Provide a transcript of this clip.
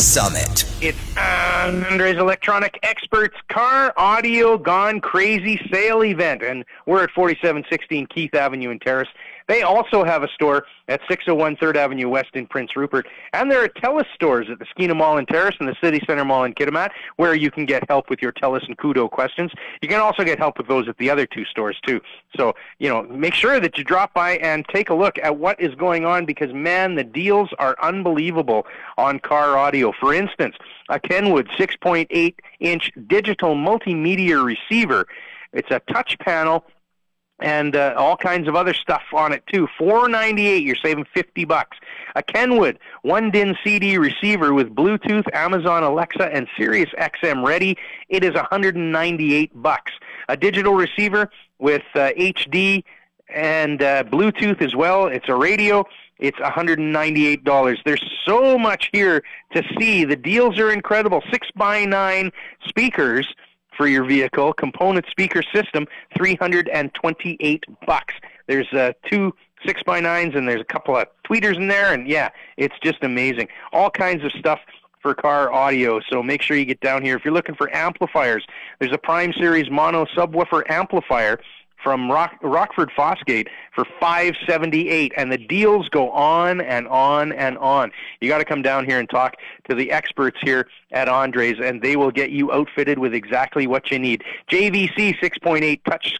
Summit. It's Andre's Electronic Experts Car Audio Gone Crazy Sale Event, and we're at 4716 Keith Avenue in Terrace. They also have a store at 601 3rd Avenue West in Prince Rupert, and there are TELUS stores at the Skeena Mall in Terrace and the City Center Mall in Kitimat, where you can get help with your TELUS and Kudo questions. You can also get help with those at the other two stores, too. So, make sure that you drop by and take a look at what is going on, because, man, the deals are unbelievable on car audio. For instance, a Kenwood 6.8-inch digital multimedia receiver. It's a touch panel, and all kinds of other stuff on it too. $498, you're saving $50. A Kenwood 1-DIN CD receiver with Bluetooth, Amazon Alexa, and Sirius XM ready. It is $198. A digital receiver with HD and Bluetooth as well. It's a radio. It's $198. There's so much here to see. The deals are incredible. 6x9 speakers for your vehicle, component speaker system, $328. There's two 6x9s, and there's a couple of tweeters in there, and yeah, it's just amazing. All kinds of stuff for car audio, so make sure you get down here. If you're looking for amplifiers, there's a Prime Series mono subwoofer amplifier from Rockford Fosgate for $578, and the deals go on and on and on. You got to come down here and talk to the experts here at Andre's, and they will get you outfitted with exactly what you need. JVC 6.8 touch